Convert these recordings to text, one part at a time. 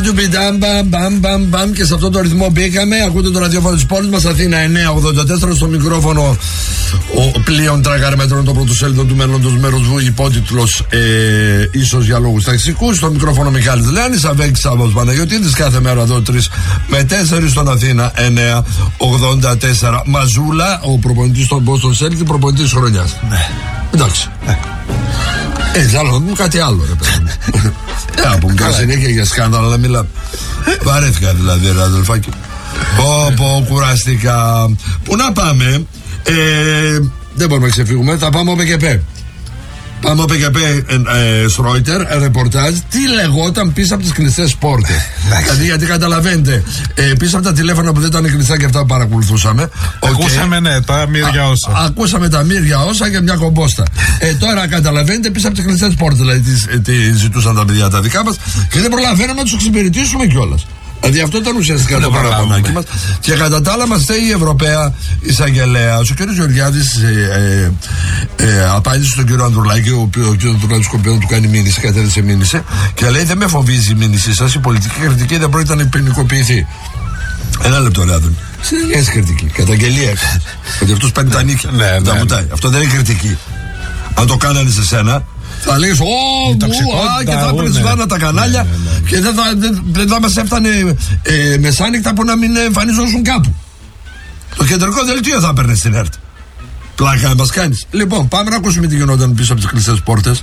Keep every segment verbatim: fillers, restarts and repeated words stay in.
ντουμπιντάμ, μπαμ, μπαμ, μπαμ, μπαμ. Και σε αυτό το ρυθμό μπήκαμε. Ακούτε το ραδιόφωνο της πόλης μας, Αθήνα εννιά ογδόντα τέσσερα. Στο μικρόφωνο ο πλοίων τραγαρμέτρων, το πρωτοσέλιδο του μέλλοντος μέρος Βου. Υπότιτλος ε, ίσως για λόγους ταξικούς. Στο μικρόφωνο Μιχάλης Λεάνης, Αβέκης Σάββος Παναγιωτίδης. Κάθε μέρα εδώ τρεις με τέσσερις στον Αθήνα εννιά ογδόντα τέσσερα. Μαζούλα, ο προπονητής των Boston Celtics, προπονητής χρονιάς. Ναι. Εντάξει. Ναι. Ε, άλλο, να πούμε κάτι άλλο, ρε παιδί. Ε, να πούμε κάτι συνέχεια για σκάνδαλα, αλλά μιλάμε. Βαρέθηκα δηλαδή, ρε αδελφάκι. Πω, πω, κουραστικά. Πού να πάμε, ε, δεν μπορούμε να ξεφύγουμε, θα πάμε ο ΠΚΠ. Πάμε από ΠΚΠ Σρόιτερ, ρεπορτάζ, τι λεγόταν πίσω από τις κλειστές πόρτες. Δηλαδή, γιατί καταλαβαίνετε, ε, πίσω από τα τηλέφωνα που δεν ήταν κλειστά και αυτά που παρακολουθούσαμε. Ακούσαμε, okay. ναι, τα μύρια όσα. Α, ακούσαμε τα μύρια όσα και μια κομπόστα. ε, τώρα καταλαβαίνετε, πίσω από τις κλειστές πόρτες, δηλαδή, τις, ε, τις ζητούσαν τα παιδιά τα δικά μας και δεν προλαβαίναμε να τους εξυπηρετήσουμε κιόλας. Δηλαδή αυτό ήταν ουσιαστικά το παραπονάκι μας. Και κατά τα άλλα μας θέλει η Ευρωπαία εισαγγελέας. Ο κ. Γεωργιάδης ε, ε, ε, απάντησε στον κ. Ανδρουλάκη, ο οποίος ο κ. Ανδρουλάκης σκοπεύει να του κάνει μήνυση, κατέθεσε μήνυση και λέει: δεν με φοβίζει η μήνυση σας, η πολιτική κριτική δεν πρόκειται να ποινικοποιηθεί. Ένα λεπτό, ρε Άδων. Έτσι κριτική. Καταγγελία. Ότι αυτός παίρνει τα νύχια. Τα βουτάει. Αυτό δεν είναι κριτική. Αν το κάνανε σε σένα, θα λέγεις «Ω, μου, και θα έπαιρνες βάνα τα κανάλια ναι, ναι, ναι. και δεν θα, δεν, δεν θα μας έφτανε ε, μεσάνυχτα που να μην εμφανίζονταν κάπου. Το κεντρικό δελτίο θα έπαιρνες στην ΕΡΤ. Πλάκα μας κάνεις. Λοιπόν, πάμε να ακούσουμε τι γινόταν πίσω από τις κλειστές πόρτες.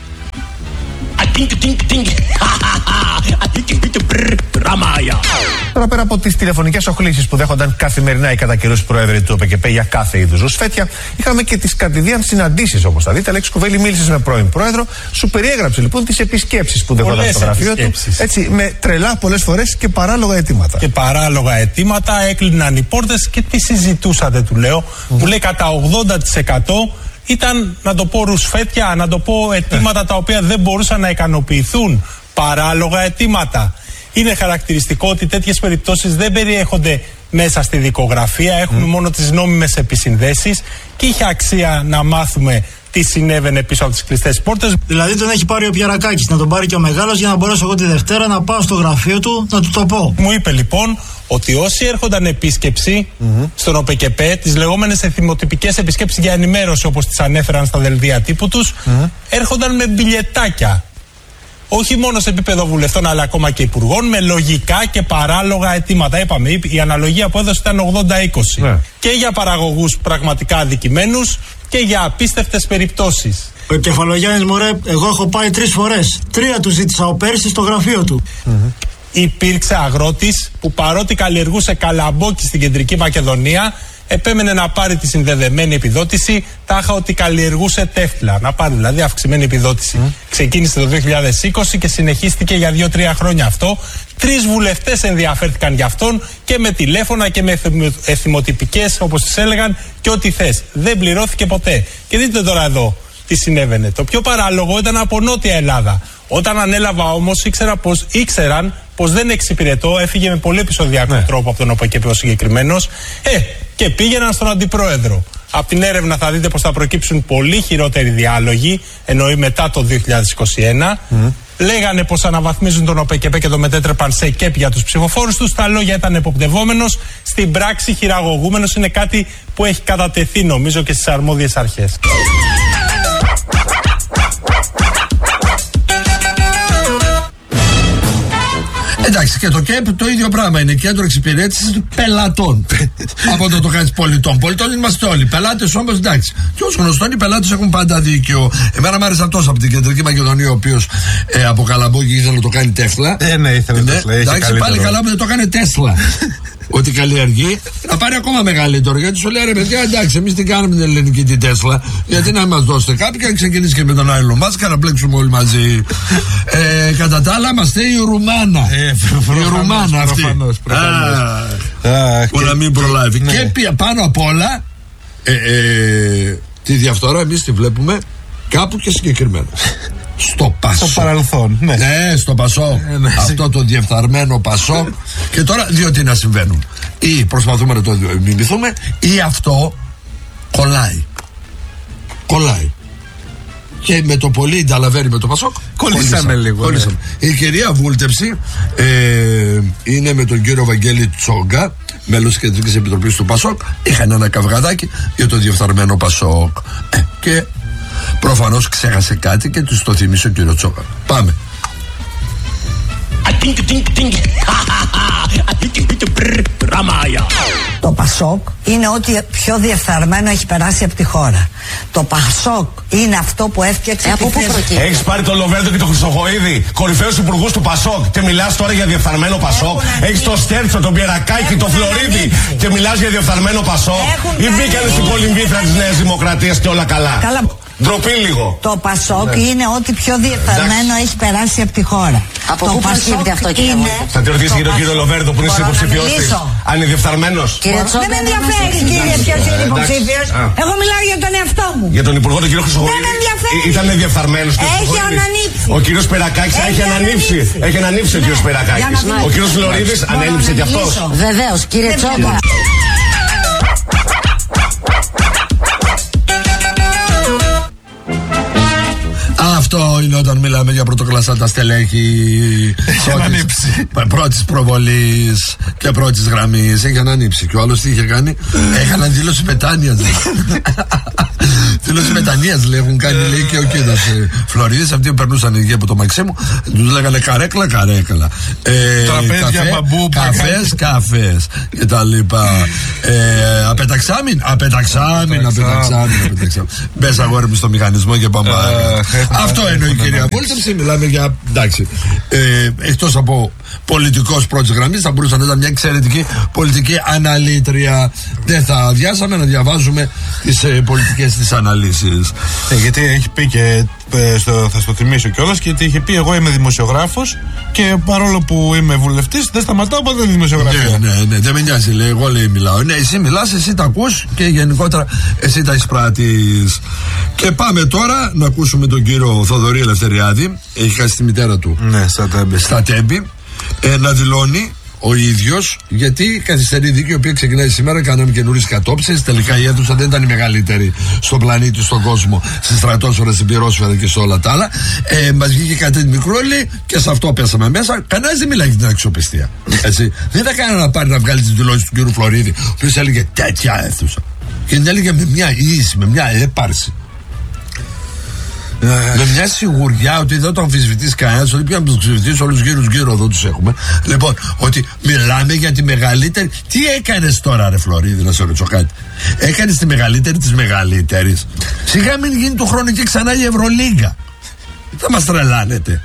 Τώρα, πέρα από τις τηλεφωνικές οχλήσεις που δέχονταν καθημερινά οι κατά καιρούς πρόεδροι του ΟΠΚΠ για κάθε είδους ρουσφέτια, είχαμε και τις κατηδίαν συναντήσεις, όπως θα δείτε. Αλέξη Κουβέλη μίλησε με πρώην πρόεδρο, σου περιέγραψε λοιπόν τις επισκέψεις που δεχόταν στο γραφείο του. Έτσι, με τρελά πολλές φορές και παράλογα αιτήματα. Και παράλογα αιτήματα, έκλειναν οι πόρτες και τι συζητούσατε, του λέω. Mm. Μου λέει κατά ογδόντα τοις εκατό ήταν, να το πω, ρουσφέτια, να το πω αιτήματα τα οποία δεν μπορούσαν να ικανοποιηθούν. Παράλογα αιτήματα. Είναι χαρακτηριστικό ότι τέτοιες περιπτώσεις δεν περιέχονται μέσα στη δικογραφία, έχουμε mm. μόνο τις νόμιμες επισυνδέσεις και είχε αξία να μάθουμε τι συνέβαινε πίσω από τις κλειστές πόρτες. Δηλαδή τον έχει πάρει ο Πιαρακάκης, να τον πάρει και ο Μεγάλος για να μπορέσω εγώ τη Δευτέρα να πάω στο γραφείο του να του το πω. Μου είπε λοιπόν ότι όσοι έρχονταν επίσκεψη mm-hmm. στον ΟΠΚΠ, τις λεγόμενες εθιμοτυπικές επισκέψεις για ενημέρωση όπως τις ανέφεραν στα δελτία τύπου τους, mm-hmm. έρχονταν με μπιλιετάκια. Όχι μόνο σε επίπεδο βουλευτών, αλλά ακόμα και υπουργών, με λογικά και παράλογα αιτήματα. Είπαμε, η αναλογία που έδωσε ήταν ογδόντα είκοσι. Ναι. Και για παραγωγούς πραγματικά αδικημένους και για απίστευτες περιπτώσεις. Ο Κεφαλογιάννης, μωρέ, εγώ έχω πάει τρεις φορές. Τρία του ζήτησα ο πέρσι στο γραφείο του. Mm-hmm. Υπήρξε αγρότης που παρότι καλλιεργούσε καλαμπόκι στην Κεντρική Μακεδονία, επέμενε να πάρει τη συνδεδεμένη επιδότηση, τάχα ότι καλλιεργούσε τέφλα. Να πάρει δηλαδή αυξημένη επιδότηση. Mm. Ξεκίνησε το δύο χιλιάδες είκοσι και συνεχίστηκε για δύο τρία χρόνια αυτό. Τρεις βουλευτές ενδιαφέρθηκαν για αυτόν και με τηλέφωνα και με εθιμοτυπικές, όπως τις έλεγαν, και ό,τι θες. Δεν πληρώθηκε ποτέ. Και δείτε τώρα εδώ τι συνέβαινε. Το πιο παράλογο ήταν από Νότια Ελλάδα. Όταν ανέλαβα όμως ήξερα πως, ήξεραν πως δεν εξυπηρετώ, έφυγε με πολύ επεισοδιακό ναι. τρόπο από τον ΟΠΚΠ ο συγκεκριμένος, ε, και πήγαιναν στον αντιπρόεδρο. Από την έρευνα θα δείτε πως θα προκύψουν πολύ χειρότεροι διάλογοι, εννοεί μετά το δύο χιλιάδες είκοσι ένα. Mm. Λέγανε πως αναβαθμίζουν τον ΟΠΚΠ και το μετέτρεπαν σε ΚΕΠ για τους ψηφοφόρους τους. Στα λόγια ήταν εποπτευόμενος, στην πράξη χειραγωγούμενος. Είναι κάτι που έχει κατατεθεί νομίζω και στις αρμόδιες αρχές. Εντάξει, και το ΚΕΠ το ίδιο πράγμα είναι. Κέντρο εξυπηρέτησης πελατών. Από το το κάνει πολιτών. Πολιτών είμαστε όλοι. Πελάτες όμως, εντάξει. Και ως γνωστόν οι πελάτες έχουν πάντα δίκιο. Εμένα μου άρεσε τόσο από την Κεντρική Μακεδονία, ο οποίος ε, από Καλαμπόκι ήθελε να το κάνει Τέσλα. Ε, ναι, ήθελε ναι, Τέσλα. Εντάξει, πάλι καλά που δεν το κάνει Τέσλα. Ότι καλλιεργεί, να πάρει ακόμα μεγαλύτερο. Γιατί σου λέει ρε παιδιά, εντάξει, εμείς την κάνουμε την ελληνική την Τέσλα. Γιατί να μας δώσετε κάποιο και να ξεκινήσει και με τον Άιλον Μάσκ και να πλέξουμε όλοι μαζί. ε, κατά τα άλλα, είμαστε η Ρουμάνα. Ε, η Ρουμάνα αυτή. Προφανώς, προφανώς. Α, που και, να μην προλάβει. Ναι. Και πάνω απ' όλα, ε, ε, τη διαφθορά εμείς τη βλέπουμε κάπου και συγκεκριμένα. Στο Πασό. Στο παρελθόν. Ναι, ναι στο Πασό. Ε, ναι. Αυτό το διεφθαρμένο Πασό. Και τώρα δύο τι να συμβαίνουν. Ή προσπαθούμε να το μιμηθούμε, ή αυτό κολλάει. Κολλάει. Και με το πολύ νταλαβέρι με το Πασόκ. Κολλήσαμε λίγο. Κολλήσαμε. Ναι. Η κυρία Βούλτεψη, ε, είναι με τον κύριο Βαγγέλη Τσόγκα, μέλος της Κεντρικής Επιτροπής του Πασόκ. Είχαν ένα καυγαδάκι για το διεφθαρμένο Πασόκ. Ε, και προφανώς ξέχασε κάτι και τους το θυμίσει ο κύριο Τσόγκα. Πάμε. Το Πασόκ είναι ό,τι πιο διεφθαρμένο έχει περάσει από τη χώρα. Το Πασόκ είναι αυτό που έφτιαξε. Ε, από πού προκύπτει? Έχεις πάρει τον Λοβέρντο και τον Χρυσοχοΐδη, κορυφαίους υπουργούς του Πασόκ, και μιλάς τώρα για διεφθαρμένο Πασόκ. Έχεις τον Στέρτσο, τον Πιερακάκη, τον Φλωρίδη και μιλάς για διεφθαρμένο Πασόκ. Ή μπήκανε στην κολυμβήθρα της Νέας Δημοκρατίας και όλα καλά? Καλά. Ντροπή λίγο. Το Πασόκ ναι. είναι ό,τι πιο διεφθαρμένο έχει περάσει από τη χώρα. Από το πού προκύπτει αυτό, κύριε είναι... Θα τη ρωτήσει και τον κύριο Λοβέρντο που είναι υποψηφιός της, αν είναι διεφθαρμένος. Δεν με ενδιαφέρει, κύριε, ποιος είναι υποψήφιος. Εγώ μιλάω για τον εαυτό μου. Για τον υπουργό, τον κύριο Χρυσοχοΐδη. Ήταν διεφθαρμένος. Έχει ανανύψει. Ο κύριος Περακάκης έχει ανανύψει. Έχει ανανύψει ο κύριος Περακάκης. Ο κύριος Φλωρίδης ανέληψε κι αυτός. Βεβαίως, κύριε Τσόγκα. Αυτό είναι όταν μιλάμε για πρωτοκλασσά τα στελέχη πρώτης προβολής και πρώτης γραμμής. Έχει ανανύψει. Και ο άλλος τι είχε κάνει? Έχαναν δήλωση μετάνοιας. Δήλωση μετανοίας λέει, έχουν κάνει λέει και ο κύριος Φλωρίδης. Αυτοί που περνούσαν εκεί από το Μαξίμου τους λέγανε καρέκλα, καρέκλα. Τραπέζια, μπαμπού, καφές, καφές και τα λοιπά. Απεταξάμιν, απεταξάμιν, απεταξάμιν. Μπες αγόρι μου στο μηχανισμό και πάμε. Αυτό εννοεί η κυρία Βόλτεψη. Μιλάμε για, εντάξει, ε, εκτός από πολιτικός πρώτης γραμμής, θα μπορούσε να ήταν μια εξαιρετική πολιτική αναλύτρια. Δεν θα αδειάσαμε να διαβάζουμε τις ε, πολιτικές της αναλύσεις. Ε, γιατί έχει πει και ε, στο, θα στο θυμίσω κιόλας, γιατί είχε πει εγώ είμαι δημοσιογράφος και παρόλο που είμαι βουλευτής δεν σταματάω ποτέ τη δημοσιογραφία. Ναι, ναι, ναι, δεν με νοιάζει, λέει, εγώ λέει μιλάω. Ναι, εσύ μιλάς, εσύ τα ακούς και γενικότερα εσύ τα εισπράττεις. Και πάμε τώρα να ακούσουμε τον κύριο Θοδωρή Ελευθεριάδη. Έχει χάσει τη μητέρα του. Ναι, στα Τέμπη. Στα Τέμπη. Ε, να δηλώνει ο ίδιος, γιατί καθυστερεί δίκη η οποία ξεκινάει σήμερα. Κάναμε καινούριες κατόψεις. Τελικά η αίθουσα δεν ήταν η μεγαλύτερη στον πλανήτη, στον κόσμο, στις στρατόσφαιρες, στην πυρόσφαιρα και σε όλα τα άλλα. Ε, μας βγήκε κάτι μικρούλι και σε αυτό πέσαμε μέσα. Κανένας δεν μιλάει για την αξιοπιστία. Έτσι. Δεν θα κάνει να πάρει να βγάλει τις δηλώσεις του κ. Φλωρίδη, ο οποίος έλεγε τέτοια αίθουσα. Και την έλεγε με μια ίση, με μια έπαρση. Με μια σιγουριά ότι δεν το αμφισβητείς κανένας, ότι πια να τους αμφισβητείς όλους γύρω-γύρω εδώ τους έχουμε. Λοιπόν, ότι μιλάμε για τη μεγαλύτερη. Τι έκανες τώρα, ρε Φλωρίδη, να σε ρωτήσω κάτι? Έκανες τη μεγαλύτερη της μεγαλύτερης. Σιγά μην γίνει του χρόνου και ξανά η Ευρωλίγκα. Θα μας τρελάνετε.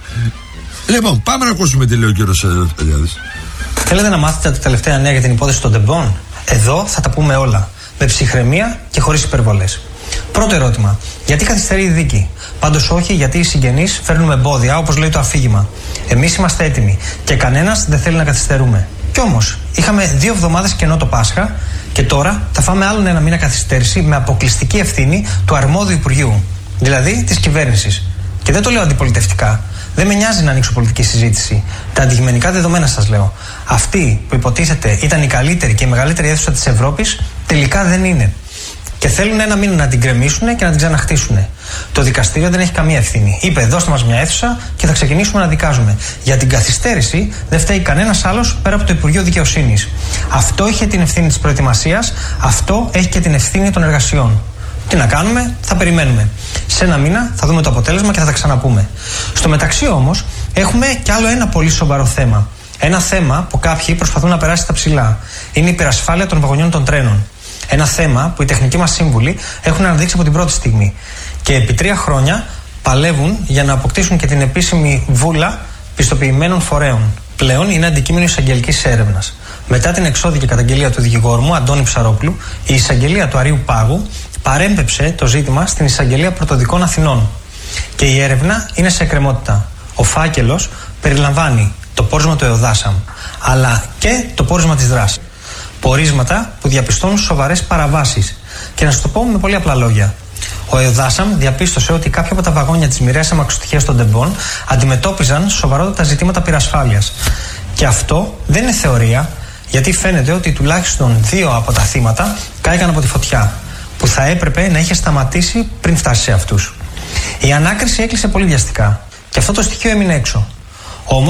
Λοιπόν, πάμε να ακούσουμε τι λέει ο κύριος Ελευθεριάδης. Θέλετε να μάθετε τα τελευταία νέα για την υπόθεση των τεμπών? Εδώ θα τα πούμε όλα. Με ψυχραιμία και χωρίς υπερβολές. Πρώτο ερώτημα. Γιατί καθυστερεί η δίκη? Πάντως όχι, γιατί οι συγγενείς φέρνουν εμπόδια, όπως λέει το αφήγημα. Εμείς είμαστε έτοιμοι και κανένας δεν θέλει να καθυστερούμε. Κι όμως, είχαμε δύο εβδομάδες κενό το Πάσχα και τώρα θα φάμε άλλον ένα μήνα καθυστέρηση με αποκλειστική ευθύνη του αρμόδιου Υπουργείου, δηλαδή της κυβέρνησης. Και δεν το λέω αντιπολιτευτικά. Δεν με νοιάζει να ανοίξω πολιτική συζήτηση. Τα αντικειμενικά δεδομένα σας λέω. Αυτή που υποτίθεται ήταν η καλύτερη και η μεγαλύτερη αίθουσα της Ευρώπης, τελικά δεν είναι. Και θέλουν ένα μήνα να την κρεμίσουν και να την ξαναχτίσουν. Το δικαστήριο δεν έχει καμία ευθύνη. Είπε: δώστε μας μια αίθουσα και θα ξεκινήσουμε να δικάζουμε. Για την καθυστέρηση δεν φταίει κανένας άλλος πέρα από το Υπουργείο Δικαιοσύνης. Αυτό είχε την ευθύνη της προετοιμασίας, αυτό έχει και την ευθύνη των εργασιών. Τι να κάνουμε, θα περιμένουμε. Σε ένα μήνα θα δούμε το αποτέλεσμα και θα τα ξαναπούμε. Στο μεταξύ όμως, έχουμε κι άλλο ένα πολύ σοβαρό θέμα. Ένα θέμα που κάποιοι προσπαθούν να περάσει στα ψηλά. Είναι η υπερασφάλεια των βαγονιών των τρένων. Ένα θέμα που οι τεχνικοί μας σύμβουλοι έχουν αναδείξει από την πρώτη στιγμή. Και επί τρία χρόνια παλεύουν για να αποκτήσουν και την επίσημη βούλα πιστοποιημένων φορέων. Πλέον είναι αντικείμενο εισαγγελικής έρευνας. Μετά την εξώδικη καταγγελία του δικηγόρου μου, Αντώνη Ψαρόπουλου, η εισαγγελία του Αρείου Πάγου παρέμπεψε το ζήτημα στην εισαγγελία Πρωτοδικών Αθηνών. Και η έρευνα είναι σε εκκρεμότητα. Ο φάκελος περιλαμβάνει το πόρισμα του ΕΟΔΑΣΑΜ, αλλά και το πόρισμα της δράσης. Πορίσματα που διαπιστώνουν σοβαρές παραβάσεις. Και να σου το πω με πολύ απλά λόγια. Ο ΕΟΔΑΣΑΜ διαπίστωσε ότι κάποια από τα βαγόνια της μοιραίας αμαξοστοιχείας των τεμπών αντιμετώπιζαν σοβαρότατα ζητήματα πυρασφάλειας. Και αυτό δεν είναι θεωρία, γιατί φαίνεται ότι τουλάχιστον δύο από τα θύματα κάηκαν από τη φωτιά, που θα έπρεπε να είχε σταματήσει πριν φτάσει σε αυτούς. Η ανάκριση έκλεισε πολύ βιαστικά και αυτό το στοιχείο έμεινε έξω. Όμως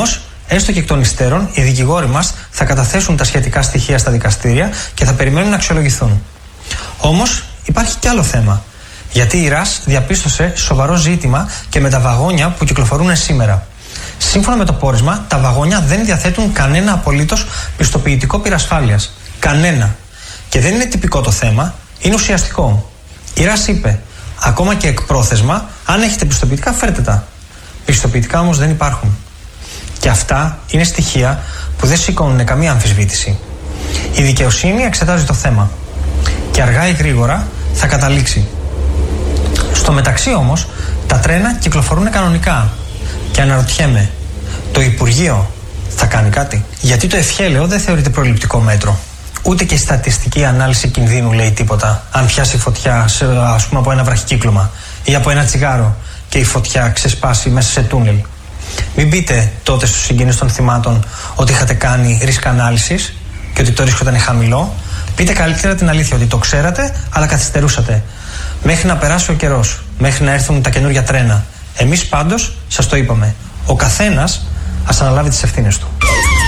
έστω και εκ των υστέρων, οι δικηγόροι μας θα καταθέσουν τα σχετικά στοιχεία στα δικαστήρια και θα περιμένουν να αξιολογηθούν. Όμως υπάρχει κι άλλο θέμα. Γιατί η ΡΑΣ διαπίστωσε σοβαρό ζήτημα και με τα βαγόνια που κυκλοφορούν σήμερα. Σύμφωνα με το πόρισμα, τα βαγόνια δεν διαθέτουν κανένα απολύτως πιστοποιητικό πυρασφάλειας. Κανένα. Και δεν είναι τυπικό το θέμα, είναι ουσιαστικό. Η ΡΑΣ είπε, ακόμα και εκπρόθεσμα, αν έχετε πιστοποιητικά, φέρτε τα. Πιστοποιητικά όμως δεν υπάρχουν. Και αυτά είναι στοιχεία που δεν σηκώνουν καμία αμφισβήτηση. Η δικαιοσύνη εξετάζει το θέμα. Και αργά ή γρήγορα θα καταλήξει. Στο μεταξύ όμως, τα τρένα κυκλοφορούν κανονικά. Και αναρωτιέμαι, το Υπουργείο θα κάνει κάτι? Γιατί το ευχέλαιο δεν θεωρείται προληπτικό μέτρο. Ούτε και η στατιστική ανάλυση κινδύνου λέει τίποτα. Αν πιάσει φωτιά, σε, ας πούμε, από ένα βραχικύκλωμα ή από ένα τσιγάρο και η φωτιά ξεσπάσει μέσα σε τούνελ. Μην πείτε τότε στους συγγενείς των θυμάτων ότι είχατε κάνει ρίσκα ανάλυσης και ότι το ρίσκο ήταν χαμηλό. Πείτε καλύτερα την αλήθεια, ότι το ξέρατε, αλλά καθυστερούσατε. Μέχρι να περάσει ο καιρός, μέχρι να έρθουν τα καινούργια τρένα. Εμείς πάντως σας το είπαμε. Ο καθένας ας αναλάβει τις ευθύνες του.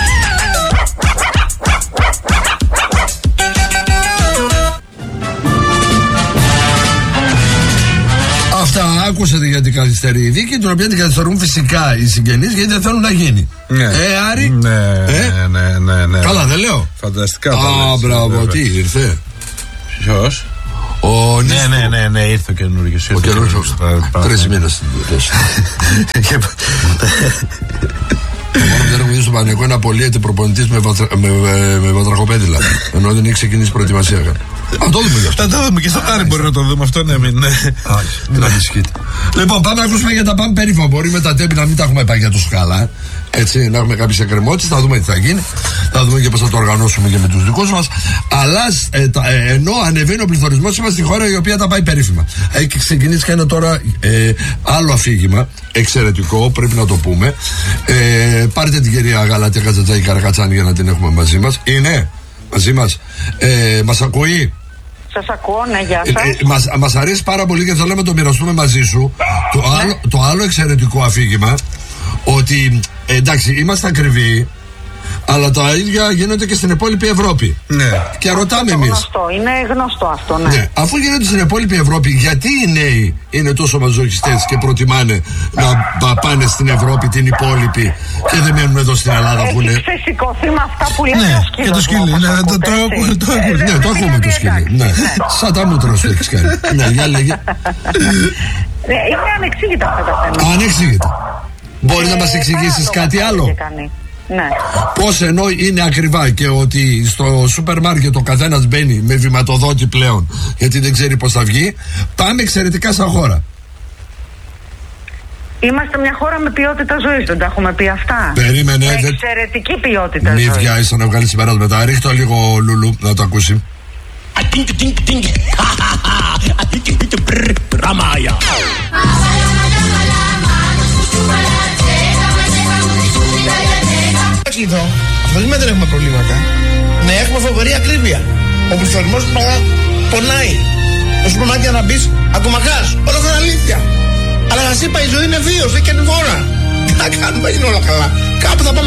Αυτά άκουσατε για την καθυστερή δίκη, την οποία την καθυστερούν φυσικά οι συγγενείς γιατί δεν θέλουν να γίνει. Ναι. Ε, Άρη. Ναι, ε? ναι, ναι, ναι, ναι. Καλά, δεν λέω. Φανταστικά. Α, μπράβο, τι ήρθε? Ποιος? Ο ναι, ναι, ναι, ναι, ήρθε ο καινούργιος. Ο καινούργιος. Τρεις μήνες. Μόνο που δεν έχουμε δει στο Παναγικό είναι απολύεται προπονητής με, βατρα, με, με, με βατραχοπέδιλα. Ενώ δεν έχει ξεκινήσει προετοιμασία. Αυτό το δούμε γι' αυτό. Θα το δούμε και στο Άρη μπορεί να το δούμε αυτό, ναι, μην. Μην ανησυχείτε. Λοιπόν, πάμε να ακούσουμε για τα πάμε περίφημα. Μπορεί με τα τέμπη να μην τα έχουμε πάει για τόσο καλά. Έτσι, να έχουμε κάποιες εκκρεμότητες, θα δούμε τι θα γίνει. Θα δούμε και πώς θα το οργανώσουμε και με τους δικούς μας. Αλλά ε, τα, ε, ενώ ανεβαίνει ο πληθωρισμός, είμαστε στη χώρα η οποία τα πάει περίφημα. Έχει ξεκινήσει και ένα τώρα ε, άλλο αφήγημα. Εξαιρετικό, πρέπει να το πούμε. Ε, πάρτε την κυρία Γαλατία Κατζατζάκη Καρακατσάνη για να την έχουμε μαζί μας. Είναι μαζί μας. Ε, μας ακούει? Σας ακούω, ναι, γεια σας. Ε, ε, μας, μας αρέσει πάρα πολύ και θέλουμε να το μοιραστούμε μαζί σου. Το, ναι. άλλο, το άλλο εξαιρετικό αφήγημα, ότι ε, εντάξει, είμαστε ακριβοί, αλλά τα ίδια γίνονται και στην υπόλοιπη Ευρώπη. Ναι. Και ρωτάμε εμείς. Γνωστό, είναι γνωστό αυτό, ναι. ναι. Αφού γίνονται στην υπόλοιπη Ευρώπη, γιατί οι νέοι είναι τόσο μαζοχιστές και προτιμάνε να πάνε στην Ευρώπη την υπόλοιπη και δεν μένουν εδώ στην Ελλάδα που είναι. Έχει ξεσηκωθεί με αυτά που λένε. Ναι, και το σκύλι. Ναι, το ακούμε το σκύλι. Ναι. Σαν τα μούτρα σου έχεις κάνει. Ναι, για λέγε. Είναι ανεξήγητα αυτά τα θέματα. Ανεξήγητα. Μπορεί να μας εξηγήσεις κάτι άλλο? Ναι. Πώς ενώ είναι ακριβά και ότι στο σούπερ μάρκετ ο καθένας μπαίνει με βηματοδότη πλέον γιατί δεν ξέρει πώς θα βγει, πάμε εξαιρετικά σαν χώρα. Είμαστε μια χώρα με ποιότητα ζωής, δεν τα έχουμε πει αυτά? Περίμενε. Με εξαιρετική ποιότητα ζωής. Μη βιάζεις να βγάλεις συμπεράσματα. Ρίχτω λίγο Λουλού να το ακούσει. Εδώ, αυτό δεν δεν έχουμε προβλήματα. Ναι, έχουμε φοβερή ακρίβεια. Ο πληθωρισμός πονάει. Το σούπερ μάρκετ να μπεις, ακουμαχάς. Όλα αυτά είναι αλήθεια. Αλλά σας είπα, η ζωή είναι βίος, δεν κάνει φορά. Τι να κάνουμε, είναι όλα καλά. Κάπου θα πάμε.